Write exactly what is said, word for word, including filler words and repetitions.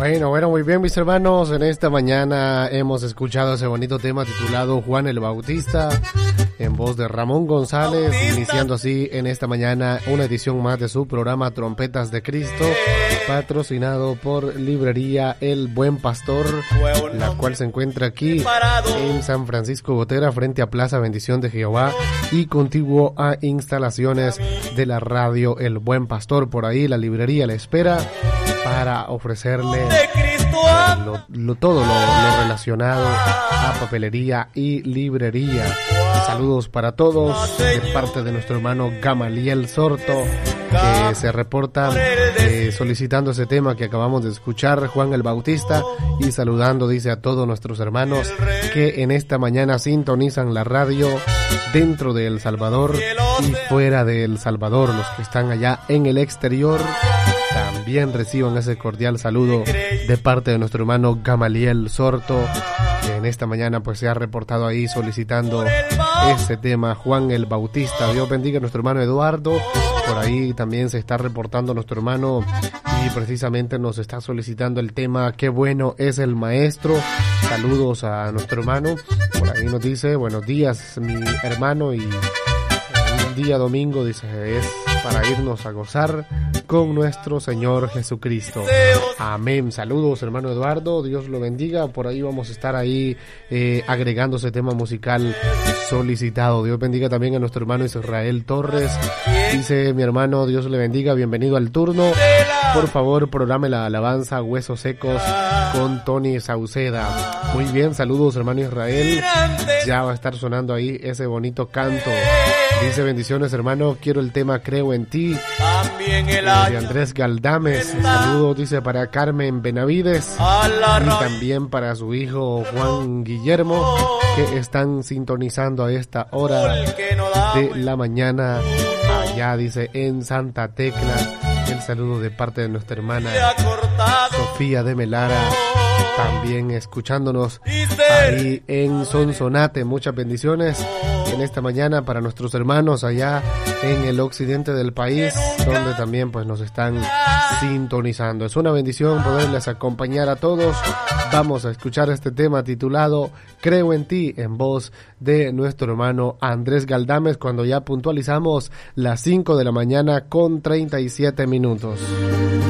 Bueno, bueno, muy bien, mis hermanos. En esta mañana hemos escuchado ese bonito tema titulado Juan el Bautista, en voz de Ramón González, iniciando así en esta mañana una edición más de su programa Trompetas de Cristo, patrocinado por Librería El Buen Pastor, la cual se encuentra aquí en San Francisco Gotera, frente a Plaza Bendición de Jehová y contiguo a instalaciones de la radio El Buen Pastor. Por ahí la librería le espera para ofrecerle lo, lo, todo lo, lo relacionado a papelería y librería. Saludos para todos de parte de nuestro hermano Gamaliel Sorto, que se reporta eh, solicitando ese tema que acabamos de escuchar, Juan el Bautista, y saludando, dice, a todos nuestros hermanos que en esta mañana sintonizan la radio dentro de El Salvador y fuera de El Salvador. Los que están allá en el exterior también reciban ese cordial saludo de parte de nuestro hermano Gamaliel Sorto, que en esta mañana pues se ha reportado ahí solicitando ese tema, Juan el Bautista. Dios bendiga a nuestro hermano Eduardo. Por ahí también se está reportando nuestro hermano y precisamente nos está solicitando el tema Qué bueno es el maestro. Saludos a nuestro hermano. Por ahí nos dice, buenos días mi hermano, y un día domingo, dice, es para irnos a gozar con nuestro Señor Jesucristo. Amén. Saludos, hermano Eduardo. Dios lo bendiga. Por ahí vamos a estar ahí eh, agregando ese tema musical solicitado. Dios bendiga también a nuestro hermano Israel Torres. Dice mi hermano, Dios le bendiga. Bienvenido al turno. Por favor, programe la alabanza Huesos Secos con Tony Sauceda. Muy bien. Saludos, hermano Israel. Ya va a estar sonando ahí ese bonito canto. Dice, bendiciones, hermano. Quiero el tema Creo en ti, de Andrés Galdames. Saludos, dice, para Carmen Benavides y también para su hijo Juan Guillermo, que están sintonizando a esta hora de la mañana allá, dice, en Santa Tecla. El saludo de parte de nuestra hermana Sofía de Melara, también escuchándonos ahí en Sonsonate. Muchas bendiciones en esta mañana para nuestros hermanos allá en el occidente del país, donde también pues nos están sintonizando. Es una bendición poderles acompañar a todos. Vamos a escuchar este tema titulado Creo en ti, en voz de nuestro hermano Andrés Galdames, cuando ya puntualizamos las cinco de la mañana con treinta y siete minutos.